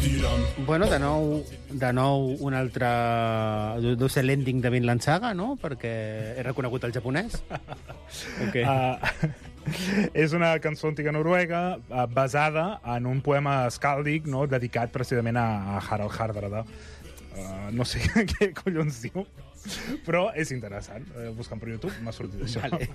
Bueno, de nou un altre... Deu ser l'ending de Vinland Saga, no? Perquè he reconegut el japonès. Okay. És una cançó antiga noruega basada en un poema escàldic, no?, dedicat precisament a Harald Hardrada. No sé què collons diu, però és interessant. Buscant per YouTube m'ha sortit això. Vale.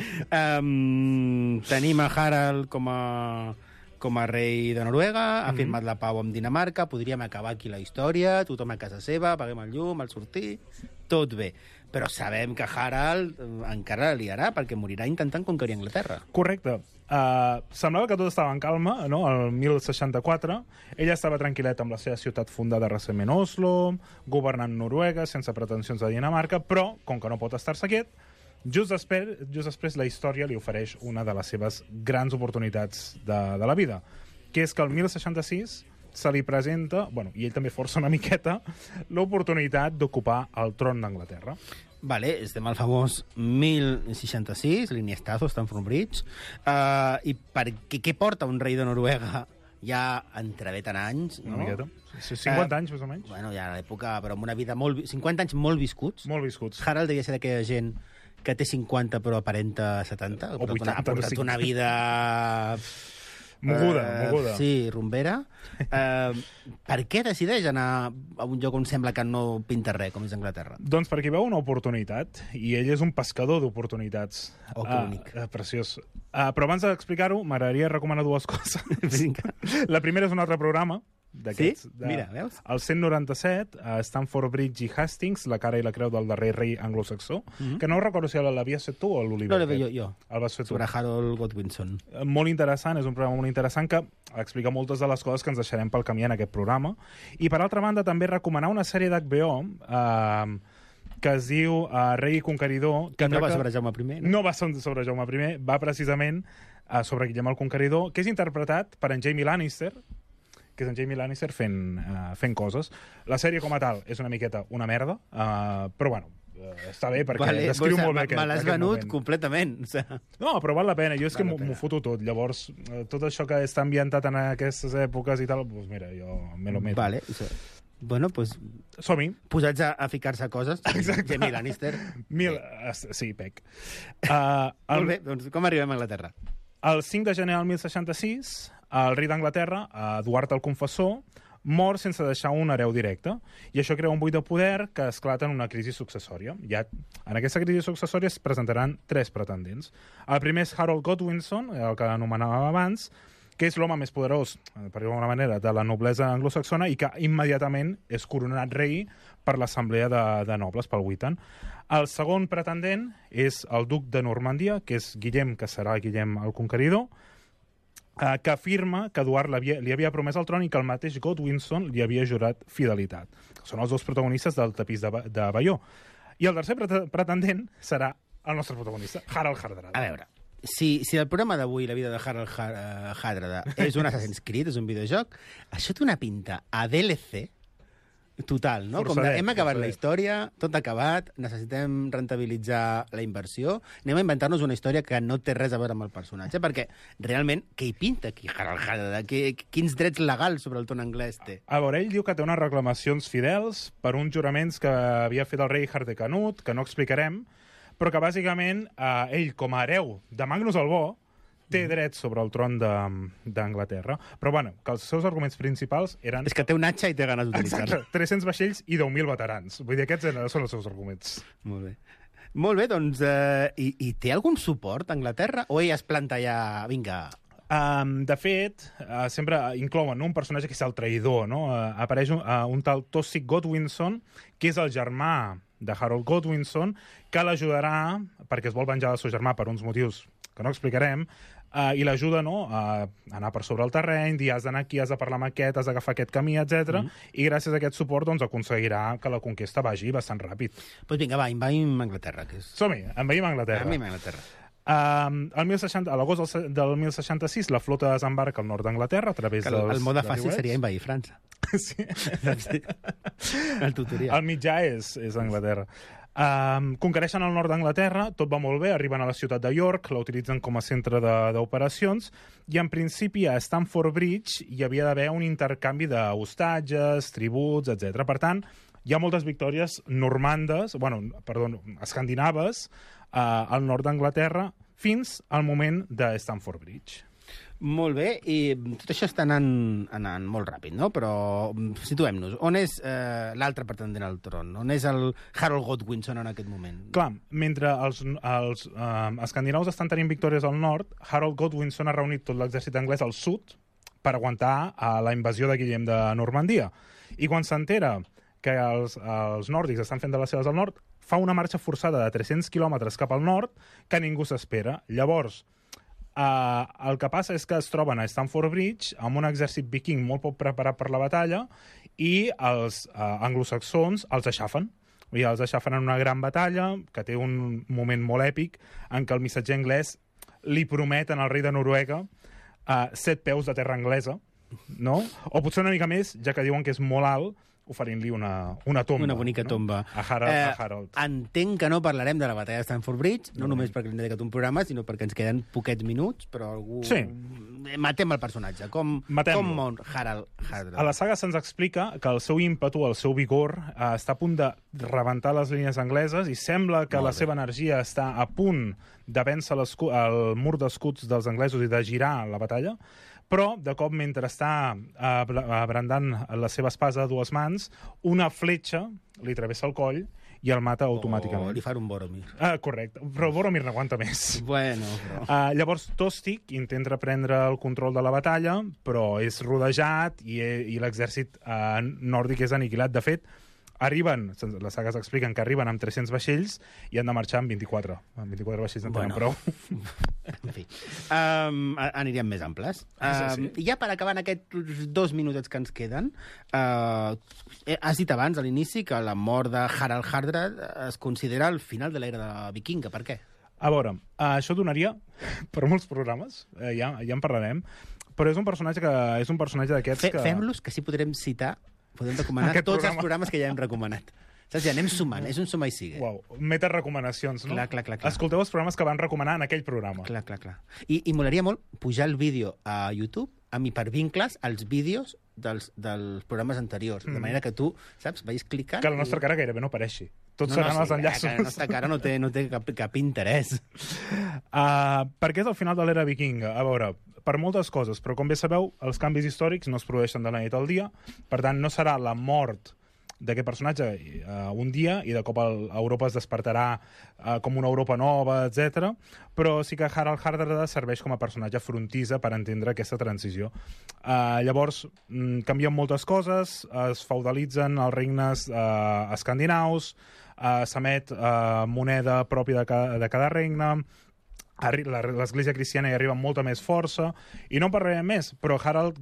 Tenim a Harald com a rei de Noruega, ha firmat la pau amb Dinamarca, podríem acabar aquí la història, tothom a casa seva, paguem el llum, el sortir, tot bé. Però sabem que Harald encara la liarà perquè morirà intentant conquerir Anglaterra. Correcte. Semblava que tot estava en calma, no?, el 1064. Ella estava tranquil·leta amb la seva ciutat fundada recentment, Oslo, governant Noruega, sense pretensions de Dinamarca, però, com que no pot estar-se quiet, just després la història li ofereix una de les seves grans oportunitats de la vida, que és que el 1066 se li presenta, bueno, i ell també força una miqueta, l'oportunitat d'ocupar el tron d'Anglaterra. Vale, estem al famós 1066, l'Iniestazo, Stamford Bridge, i què porta un rei de Noruega ja entrevet en anys, no? Una miqueta. 50 anys, més o menys. Bueno, ja a l'època, però amb una vida 50 anys molt viscuts. Molt viscuts. Harald devia ser d'aquella gent que té 50 però aparenta 70. O 80. Ha portat una vida... Moguda. Sí, rumbera. Per què decideix anar a un lloc on sembla que no pinta res, com és Anglaterra? Doncs perquè veu una oportunitat, i ell és un pescador d'oportunitats. Oh, que bonic. Preciós. Però abans d'explicar-ho, m'agradaria recomanar dues coses. La primera és un altre programa, d'aquests. Sí? Mira, veus? El 197, a Stamford Bridge i Hastings, la cara i la creu del darrer rei anglosaxó, que no recordo si l'havies fet tu o l'Oliver. No, jo. El vas fer tu. Sobre Harold Godwinson. Molt interessant, és un programa molt interessant que explica moltes de les coses que ens deixarem pel camí en aquest programa. I, per altra banda, també recomanar una sèrie d'HBO que es diu Rei i Conqueridor. Que no va sobre Jaume I, no? No va sobre Jaume I, va precisament sobre Guillem el Conqueridor, que és interpretat per en Jamie Lannister, que és en Jamie Lannister fent coses. La sèrie com a tal és una miqueta una merda, però bueno, està bé perquè descriu molt bé aquest moment. Me l'has venut completament. O sigui. No, però val la pena. Jo és que m'ho foto tot. Llavors, tot això que està ambientat en aquestes èpoques i tal, doncs mira, jo me lo meto. Vale. Bueno, pues... Som-hi. Posats a ficar-se coses. Exacte. Jamie Lannister. Sí, pec. Molt bé, doncs com arribem a Anglaterra? El 5 de gener del 1066, el rei d'Anglaterra, Eduard el Confessor, mor sense deixar un hereu directe, i això crea un buit de poder que esclata en una crisi successòria. En aquesta crisi successòria es presentaran 3 pretendents. El primer és Harold Godwinson, el que anomenàvem abans, que és l'home més poderós, per dir-ho d'alguna manera, de la noblesa anglosaxona i que immediatament és coronat rei per l'assemblea de nobles, pel Witan. El segon pretendent és el duc de Normandia, que és Guillem, que serà Guillem el Conqueridor, que afirma que Eduard li havia promès el tron i que el mateix Godwinson li havia jurat fidelitat. Són els 2 protagonistes del tapís de Bayeux. I el tercer pretendent serà el nostre protagonista, Harald Hardrada. A veure, si el programa d'avui, la vida de Harald Hardrada, és un Assassin's Creed, és un videojoc, això té una pinta a DLC total, no? Com hem acabat la història, tot acabat, necessitem rentabilitzar la inversió, anem a inventar-nos una història que no té res a veure amb el personatge, perquè realment, què hi pinta aquí Harald Hardrada? Quins drets legals sobre el tron anglès té? A veure, ell diu que té unes reclamacions fidels per uns juraments que havia fet el rei Hardecanut, que no explicarem, però que bàsicament ell, com a hereu de Magnus el Bo, té drets sobre el tron d'Anglaterra. Però, bueno, que els seus arguments principals eren... És que té un atxa i té ganes d'utilitzar-lo. Exacte, 300 vaixells i 10.000 veterans. Vull dir, aquests són els seus arguments. Molt bé. Molt bé, doncs... I té algun suport a Anglaterra? O ell es planta ja... Vinga... De fet, sempre inclouen un personatge que és el traïdor, no? Apareix un tal Tossic Godwinson, que és el germà de Harold Godwinson, que l'ajudarà, perquè es vol venjar del seu germà per uns motius que no explicarem, i l'ajuda, no?, a anar per sobre el terreny, dir has d'anar aquí, has de parlar amb aquest, has d'agafar aquest camí, etc. I gràcies a aquest suport doncs, aconseguirà que la conquesta vagi bastant ràpid. Doncs pues vinga, va, envaïm Anglaterra. Que és... Som-hi, envaïm Anglaterra. A l'agost del 1066 la flota desembarca al nord d'Anglaterra a través dels... El mode fàcil seria envair França. Sí. El tutorial. El mitjà és Anglaterra. Conquereixen el nord d'Anglaterra, tot va molt bé, arriben a la ciutat de York, la utilitzen com a centre d'operacions, i en principi a Stamford Bridge hi havia d'haver un intercanvi d'hostatges, tributs, etc. Per tant, hi ha moltes victòries escandinaves al nord d'Anglaterra fins al moment de Stamford Bridge. Molt bé, i tot això està anant molt ràpid, no? Però situem-nos. On és l'altre pretendent al tron? On és el Harold Godwinson en aquest moment? Clar, mentre els escandinaus estan tenint victòries al nord, Harold Godwinson ha reunit tot l'exèrcit anglès al sud per aguantar la invasió de Guillem de Normandia. I quan s'entera que els nòrdics estan fent de les seves al nord, fa una marxa forçada de 300 quilòmetres cap al nord que ningú s'espera. Llavors, el que passa és que es troben a Stamford Bridge amb un exèrcit viking molt poc preparat per la batalla i els anglosaxons els aixafen. I els aixafen en una gran batalla que té un moment molt èpic en què el missatger anglès li prometen al rei de Noruega 7 peus de terra anglesa, no? O potser una mica més, ja que diuen que és molt alt, oferint-li una tomba. Una bonica tomba. A Harold. Entenc que no parlarem de la batalla de Stamford Bridge, no només perquè hem dedicat un programa, sinó perquè ens queden poquets minuts, però algú... Sí. Matem el personatge. Com mor Harold Hardrada? A la saga se'ns explica que el seu ímpetu, el seu vigor, està a punt de rebentar les línies angleses i sembla que la seva energia està a punt de vèncer el mur d'escuts dels anglesos i de girar la batalla, però, de cop, mentre està brandant la seva espasa a 2 mans, una fletxa li travessa el coll i el mata automàticament. Li fa un Boromir. Correcte, però Boromir n'aguanta més. Bueno, però... Llavors, Tostig intenta prendre el control de la batalla, però és rodejat i l'exèrcit nòrdic és aniquilat. De fet, arriben, les sagues expliquen que arriben amb 300 vaixells i han de marxar amb 24. Amb 24 vaixells en tenen prou. En fi, aniríem més amples. Sí. Ja per acabar en aquests 2 minutets que ens queden, has dit abans, a l'inici, que la mort de Harald Hardrada es considera el final de l'era vikinga. Per què? A veure, això donaria per molts programes, ja en parlarem, però és un personatge d'aquests que... Fem-los, que sí podrem citar, podem recomanar tots els programes que ja hem recomanat. Saps? Ja anem sumant, és un sumar i sigue. Uau, meta-recomanacions, no? Clar. Escolteu els programes que van recomanar en aquell programa. Clar. I molaria molt pujar el vídeo a YouTube amb hipervincles als vídeos dels programes anteriors. De manera que tu, saps, vagis clicant... Que la nostra cara gairebé no apareixi. Tots seran els enllaços. La nostra cara no té cap interès. Perquè és el final de l'era vikinga. A veure, per moltes coses, però com bé sabeu, els canvis històrics no es produeixen de la nit al dia, per tant, no serà la mort d'aquest personatge un dia i de cop Europa es despertarà com una Europa nova, etc. Però sí que Harald Hardrada serveix com a personatge frontisa per entendre aquesta transició. Llavors, canvien moltes coses, es feudalitzen els regnes escandinaus, s'emet moneda pròpia de cada regne, l'església cristiana hi arriba amb molta més força, i no en parlarem més, però Harald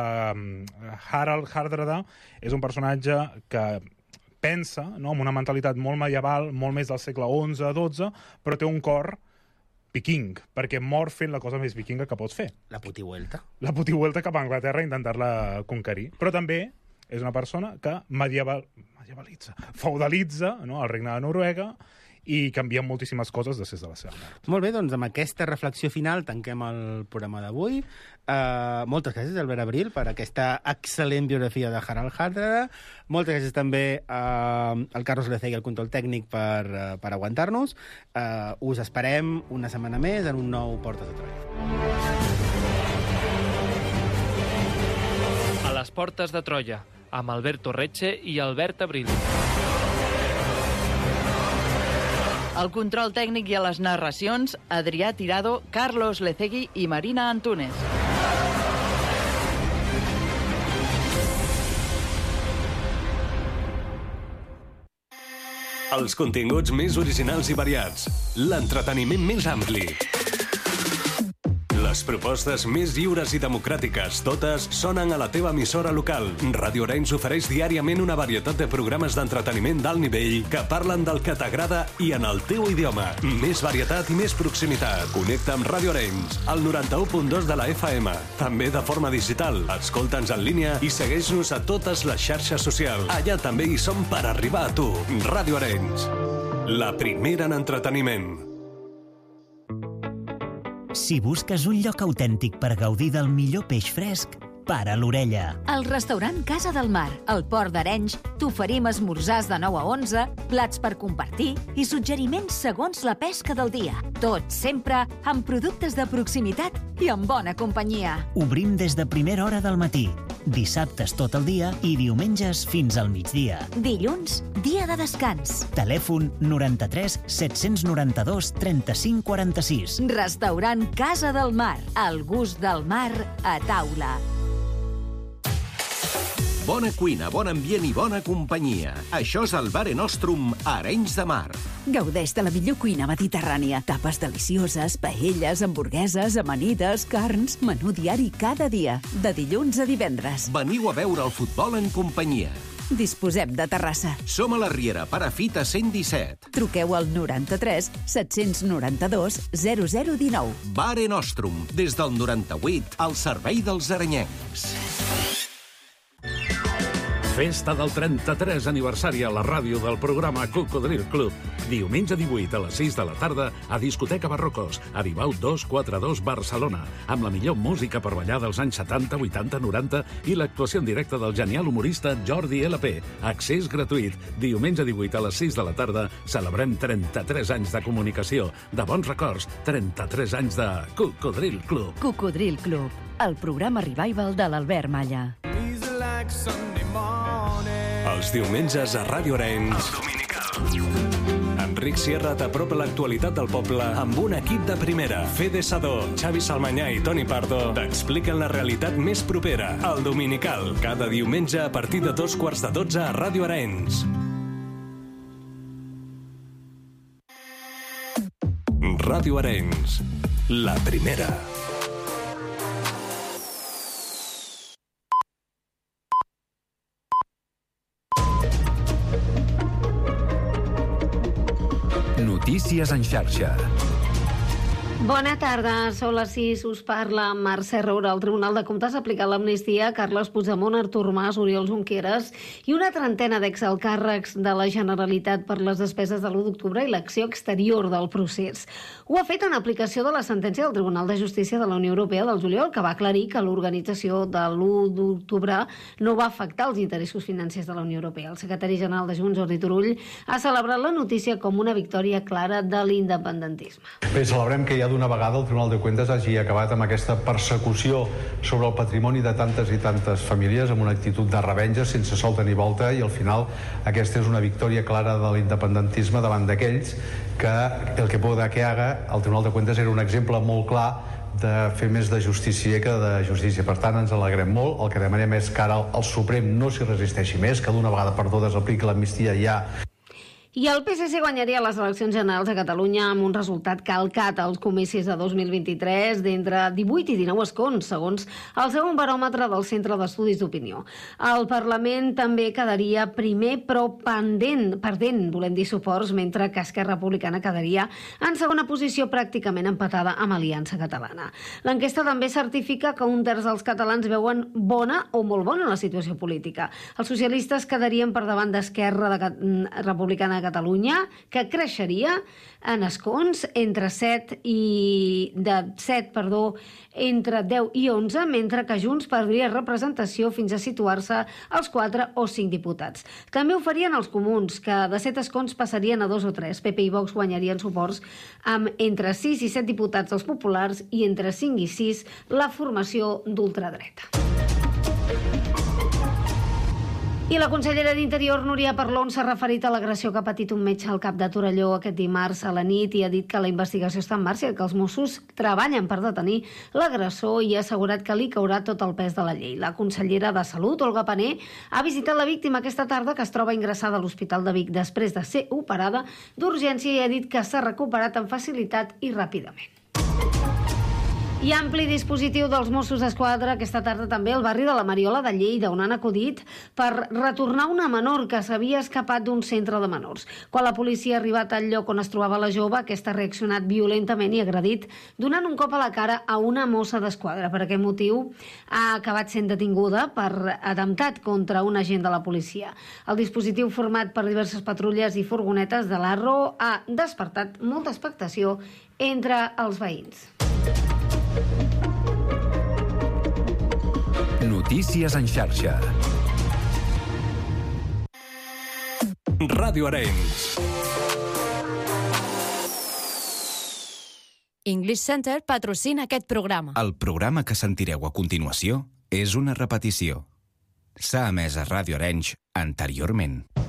Hardrada és un personatge que pensa, no, amb una mentalitat molt medieval, molt més del segle XI-XII, però té un cor viking, perquè mor fent la cosa més vikinga que pots fer. La putivuelta. La putivuelta cap a Anglaterra i intentar-la conquerir. Però també és una persona que feudalitza, no, el regne de Noruega, i canvien moltíssimes coses després de la seva mort. Molt bé, doncs amb aquesta reflexió final tanquem el programa d'avui. Moltes gràcies, Albert Abril, per aquesta excel·lent biografia de Harald Hardrada. Moltes gràcies també al Carlos Lecegui, el control tècnic, per aguantar-nos. Us esperem una setmana més en un nou Portes de Troia. A les Portes de Troia, amb Alberto Retxe i Albert Abril. Al control tècnic i a les narracions, Adrià Tirado, Carlos Lecegui i Marina Antúnez. Els continguts més originals i variats. L'entreteniment més ampli. Les propostes més lliures i democràtiques, totes sonen a la teva emissora local. Ràdio Arenys ofereix diàriament una varietat de programes d'entreteniment d'alt nivell que parlen del que t'agrada i en el teu idioma. Més varietat i més proximitat. Connecta amb Ràdio Arenys, al 91.2 de la FM. També de forma digital. Escolta'ns en línia i segueix-nos a totes les xarxes socials. Allà també hi som per arribar a tu. Ràdio Arenys. La primera en entreteniment. Si busques un lloc autèntic per gaudir del millor peix fresc, para l'orella. Al restaurant Casa del Mar, al Port d'Arenys, t'oferim esmorzars de 9 a 11, plats per compartir i suggeriments segons la pesca del dia. Tot sempre amb productes de proximitat i amb bona companyia. Obrim des de primera hora del matí, dissabtes tot el dia i diumenges fins al migdia. Dilluns, dia de descans. Telèfon 93 792 35 46. Restaurant Casa del Mar, el gust del mar a taula. Bona cuina, bon ambient i bona companyia. Això és el Mare Nostrum a Arenys de Mar. Gaudeix de la millor cuina mediterrània. Tapes delicioses, paelles, hamburgueses, amanides, carns, menú diari cada dia, de dilluns a divendres. Veniu a veure el futbol en companyia. Disposem de terrassa. Som a la Riera, Perafita 117. Truqueu al 93 792 0019. Mare Nostrum, des del 98, al servei dels arenyencs. Festa del 33 aniversari a la ràdio del programa Cocodril Club. Diumenge 18 a les 6 de la tarda a Discoteca Barrocos, Aribau 242 Barcelona, amb la millor música per ballar dels anys 70, 80, 90 i l'actuació en directe del genial humorista Jordi LP. Accés gratuït. Diumenge 18 a les 6 de la tarda celebrem 33 anys de comunicació, de bons records, 33 anys de Cocodril Club. Cocodril Club, el programa revival de l'Albert Malla. Els diumenges a Ràdio Arenys, Enric Sierra t'apropa l'actualitat del poble amb un equip de primera. Fede Sadó, Xavi Salmanyà i Toni Pardo t'expliquen la realitat més propera, el Dominical, cada diumenge a partir de 2:15 a Ràdio Arenys. Ràdio Arenys, la primera. Notícies en xarxa. Bona tarda, són les 6, us parla Mercè Roura. El Tribunal de Comptes ha aplicat l'amnistia a Carles Puigdemont, Artur Mas, Oriol Junqueras i una trentena d'exalcàrrecs de la Generalitat per les despeses de l'1 d'octubre i l'acció exterior del procés. Ho ha fet en aplicació de la sentència del Tribunal de Justícia de la Unió Europea del juliol, que va aclarir que l'organització de l'1 d'octubre no va afectar els interessos financers de la Unió Europea. El secretari general de Junts, Jordi Turull, ha celebrat la notícia com una victòria clara de l'independentisme. Bé, celebrem que ja d'una vegada el Tribunal de Cuentas hagi acabat amb aquesta persecució sobre el patrimoni de tantes i tantes famílies amb una actitud de revenja sense solta ni volta, i al final aquesta és una victòria clara de l'independentisme davant d'aquells que el que pueda que haga. El Tribunal de Cuentas era un exemple molt clar de fer més de justícia que de justícia. Per tant, ens alegrem molt. El que demanem és que ara el Suprem no s'hi resisteixi més, que d'una vegada per totes apliqui l'amnistia ja. I el PSC guanyaria les eleccions generals a Catalunya amb un resultat calcat als comicis de 2023 d'entre 18 i 19 escons, segons el segon baròmetre del Centre d'Estudis d'Opinió. El Parlament també quedaria primer, però perdent, volem dir, suports, mentre que Esquerra Republicana quedaria en segona posició, pràcticament empatada amb Aliança Catalana. L'enquesta també certifica que un terç dels catalans veuen bona o molt bona la situació política. Els socialistes quedarien per davant d'Esquerra Republicana de Catalunya, que creixeria en escons entre 10 i 11, mentre que Junts perdria representació fins a situar-se als 4 o 5 diputats. També ho farien els comuns, que de 7 escons passarien a 2 o 3. PP i Vox guanyarien suports amb entre 6 i 7 diputats dels populars i entre 5 i 6 la formació d'ultradreta. I la consellera d'Interior, Núria Parlon, s'ha referit a l'agressió que ha patit un metge al cap de Torelló aquest dimarts a la nit i ha dit que la investigació està en marxa i que els Mossos treballen per detenir l'agressor i ha assegurat que li caurà tot el pes de la llei. La consellera de Salut, Olga Pané, ha visitat la víctima aquesta tarda, que es troba ingressada a l'Hospital de Vic després de ser operada d'urgència, i ha dit que s'ha recuperat amb facilitat i ràpidament. I ampli dispositiu dels Mossos d'Esquadra aquesta tarda també al barri de la Mariola de Lleida, on han acudit per retornar una menor que s'havia escapat d'un centre de menors. Quan la policia ha arribat al lloc on es trobava la jove, aquesta ha reaccionat violentament i agredit, donant un cop a la cara a una mossa d'esquadra. Per aquest motiu ha acabat sent detinguda per atemptat contra un agent de la policia. El dispositiu format per diverses patrulles i furgonetes de l'Arro ha despertat molta expectació entre els veïns. Notícies en xarxa. Ràdio Arenys. English Center patrocina aquest programa. El programa que sentireu a continuació és una repetició. S'ha emès a Ràdio Arenys anteriorment.